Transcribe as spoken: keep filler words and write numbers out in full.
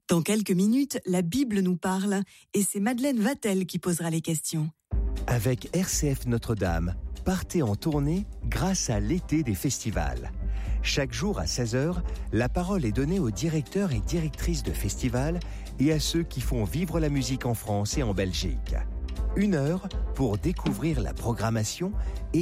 Dans quelques minutes, la Bible nous parle et c'est Madeleine Vatel qui posera les questions. Avec R C F Notre-Dame, partez en tournée grâce à l'été des festivals. Chaque jour à seize heures, la parole est donnée aux directeurs et directrices de festivals et à ceux qui font vivre la musique en France et en Belgique. Une heure pour découvrir la programmation et